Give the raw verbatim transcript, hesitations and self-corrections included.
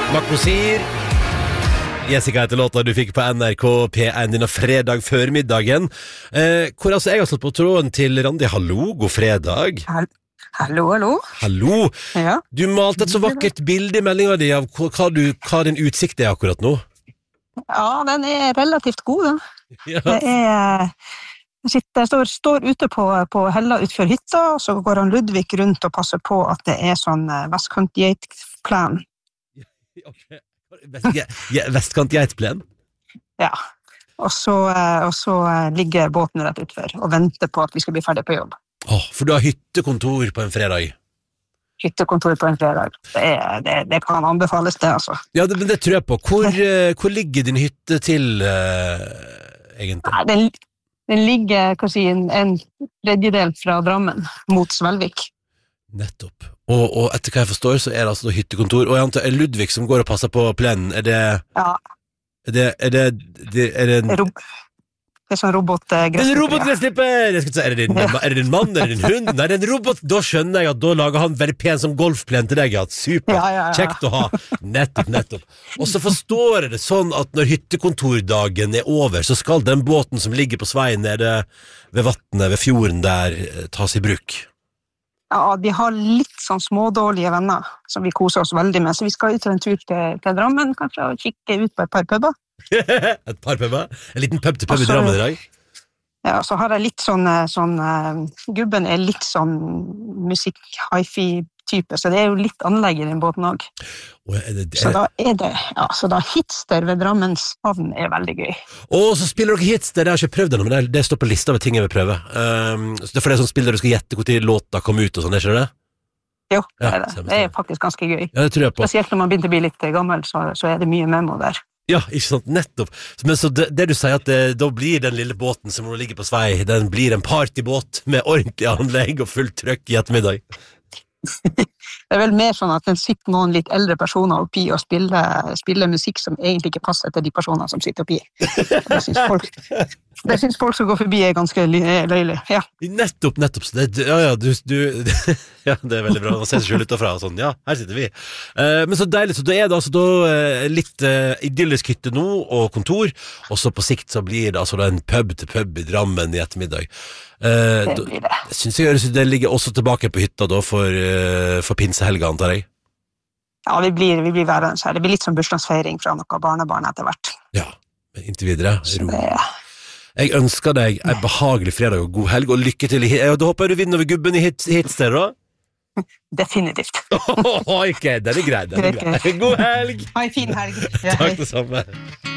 Makmosir. Jessica heter låta du fikk på N R K P en denne fredag før middagen. Eh, hvor altså jeg har slått på tråden til Randi. Hallo, god fredag. Hallo, hallo. Hallo. Ja. Du malte et så vakkert bilde i meldingen din av hva, hva, du, hva din utsikt er akkurat nå. Ja, den er relativt god, da. Ja. Det er... Jeg sitter, står, står ute på, på Hella utfor hytta, og så går han Ludvig rundt og passer på at det er sånn vestkant-geitplen. Okay. Vestkant geitplen? Ja. Og så, og så ligger båten rett utfor og venter på at vi skal bli ferdig på jobb. Oh, for du har hyttekontor på en fredag? Hyttekontor på en fredag. Det, er, det, det kan anbefales det, altså. Ja, det, men det tror jeg på. Hvor, hvor ligger din hytte til, uh, egentlig? Nei, den, den ligger, hva si, en, en tredjedel fra Drammen mot Svelvik. Nettopp. Og, og etter hva jeg forstår, så er det altså hyttekontor. Og jeg antar, er Ludvig som går og passer på plenen, er det... Ja. Er det... Er det, det, er det en... Rob Det er sånn robotgressklipper. En robotgressklipper! Jeg skulle si, er det din, er det din mann, er det din hund? Nei, det er en robot. Da skjønner jeg at da lager han veldig pen som golfplen til deg. Ja, super. Ja, ja, ja. Kjekt å ha. Nettopp, nettopp. Og så forstår jeg det sånn at når hyttekontordagen er over, så skal den båten som ligger på sveien nede ved vattnet, ved fjorden der, tas i bruk. Ja, vi har litt sånn smådårlige venner som vi koser oss veldig med, så vi skal ut en tur til, til Drammen, kanskje, og kikke ut på et par puber. Et par puber? En liten pub til pub i Drammen i dag? Ja, så har jeg litt sånn, sånn uh, gubben er litt sånn musikk-hi-fi-type, så det er jo litt anlegg i den båten også. Oh, er det, er... Så da er det, ja, så da hitster ved Drammens havn er veldig gøy. Å, så spiller dere hits, det har jeg ikke prøvd ennå, men det, det står på lista over ting jeg vil prøve. Um, så det er for det som spiller du skal gjette hvor tid låta kom ut og sånn, er ikke det? Jo, det er ja, det. Det er faktisk ganske gøy. Ja, det tror jeg på. Spesielt når man begynner å bli litt gammel, så, så er det mye memo der. Ja, ikke sant, nettopp. Men så det, det du sier at det, da blir den lille båten som nå ligger på svei, den blir en partybåt med ordentlig anlegg og fullt trøkk i ettermiddag. Det er vel mer sånn at den sitter noen litt eldre personer oppi og spiller, spiller musikk som egentlig ikke passer til de personene som sitter oppi. Det synes folk, det synes folk som går forbi er ganske løylig, ja. Nettopp, nettopp. Så det, ja, ja, du, du, ja, det er veldig bra. Man ser seg selv utenfra og sånn, ja, her sitter vi. Uh, men så deilig, så da er det altså da, uh, litt uh, idyllisk hytte nå og kontor, og så på sikt så blir det altså da en pub til pub i Drammen i ettermiddag. Uh, det blir det. Da, synes jeg det ligger også tilbake på hytta da for, uh, for pinsehelga, antar jeg. Ja, vi blir, vi blir værende her. Det blir litt som bursdagsfeiring fra noen barnebarn etter hvert. Ja, men inntil videre, ro. Det... Jeg ønsker deg en behagelig fredag og god helg, og lykke til i hit. Da håper jeg du vinner over gubben i hit, hitstedet da. Definitivt. Oh, ok, den er grei, den er grei. God helg! Ha en fin helg. Takk det samme.